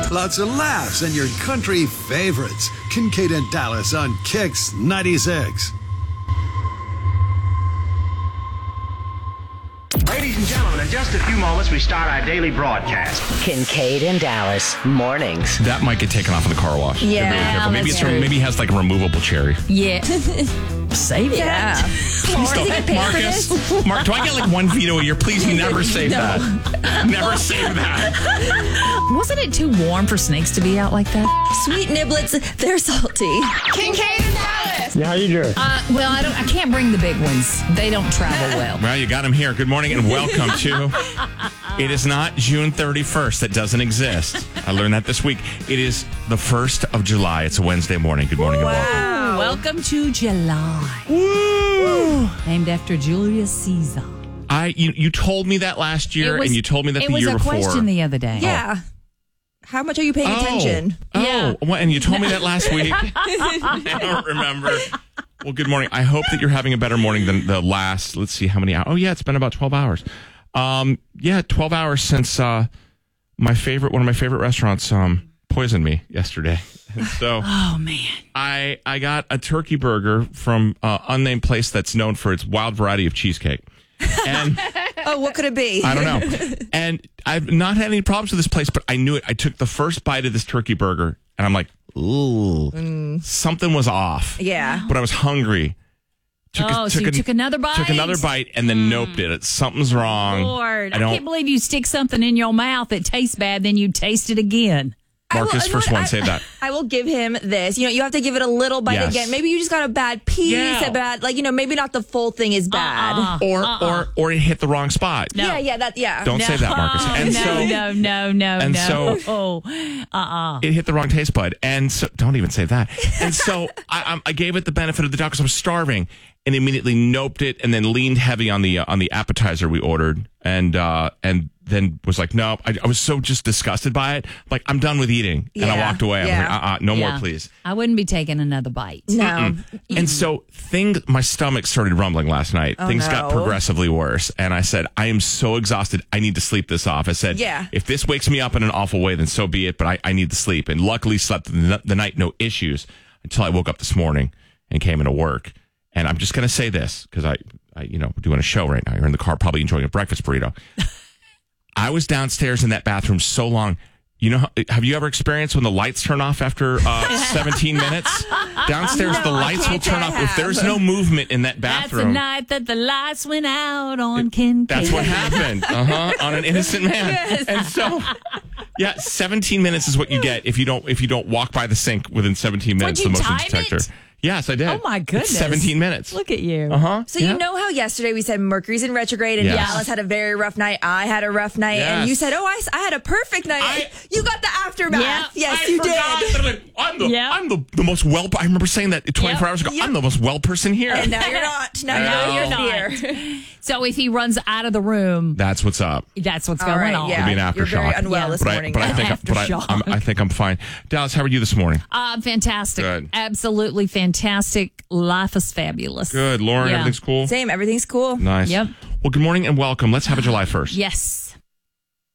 Lots of laughs and your country favorites. Kincaid and Dallas on Kix 96. Ladies and gentlemen, in just a few moments, we start our daily broadcast. Kincaid and Dallas, mornings. That might get taken off in the car wash. Yeah, Be really careful. Maybe that's true. maybe he has like a removable cherry. Yeah. Save that. Please don't, Marcus. Mark, do I get like one veto a year? Please never save that. Never save that. Wasn't it too warm for snakes to be out like that? Sweet niblets, they're salty. Kincaid and Dallas. Yeah, how you doing? Well, I can't bring the big ones. They don't travel well. Well, you got him here. Good morning and welcome to... It is not June 31st. That doesn't exist. I learned that this week. It is the 1st of July. It's a Wednesday morning. Good morning and welcome. Welcome to July. Woo! Named after Julius Caesar. You told me that last year, and you told me that the year before. It was a question the other day. Yeah. How much are you paying attention? Yeah. Well, and you told me that last week. I don't remember. Well, good morning. I hope that you're having a better morning than the last, let's see how many hours. Oh, yeah, it's been about 12 hours. 12 hours since one of my favorite restaurants poisoned me yesterday. And so oh, man. I got a turkey burger from an unnamed place that's known for its wild variety of cheesecake. And what could it be? I don't know. And I've not had any problems with this place, but I knew it. I took the first bite of this turkey burger, and I'm like, ooh, something was off. Yeah. But I was hungry. So you took another bite? Took another bite and then noped it. Something's wrong. Lord, I can't believe you stick something in your mouth that tastes bad, then you taste it again. Marcus, first one, say that. I will give him this. You have to give it a little bite again. Maybe you just got a bad piece, maybe not the full thing is bad. Or it hit the wrong spot. No. Yeah. Don't say that, Marcus. And it hit the wrong taste bud. And so, don't even say that. And so I gave it the benefit of the doubt because I was starving and immediately noped it and then leaned heavy on the appetizer we ordered and then was like, no, I was so just disgusted by it. Like, I'm done with eating. And I walked away. I was like, no more, please. I wouldn't be taking another bite. No. And so my stomach started rumbling last night. Things got progressively worse. And I said, I am so exhausted. I need to sleep this off. I said, if this wakes me up in an awful way, then so be it. But I need to sleep. And luckily slept the night, no issues, until I woke up this morning and came into work. And I'm just going to say this because I we're doing a show right now. You're in the car probably enjoying a breakfast burrito. I was downstairs in that bathroom so long. Have you ever experienced when the lights turn off after 17 minutes? Downstairs, the lights will turn off. If there's no movement in that bathroom. That's the night that the lights went out on Kincaid. That's what happened. On an innocent man. Yes. And so, 17 minutes is what you get if you don't walk by the sink within 17 minutes. Would you the motion time detector. it? Yes, I did. Oh, my goodness. It's 17 minutes. Look at you. So you know how yesterday we said Mercury's in retrograde and Dallas had a very rough night. I had a rough night. Yes. And you said, I had a perfect night. You got the aftermath. Yeah. Yes, I you forgot. did. I'm the most well. I remember saying that 24 hours ago. I'm the most well person here. And now you're not. Now you're here. So if he runs out of the room, That's what's up. that's what's All going right, on. yeah. It'll be an You're very aftershock. unwell this morning. But I think I'm fine. Dallas, how are you this morning? Fantastic. Good. Absolutely fantastic. Life is fabulous. Good. Lauren, Yeah. everything's cool? Same. Everything's cool. Nice. Yep. Well, good morning and welcome. Let's have a July 1st. Yes.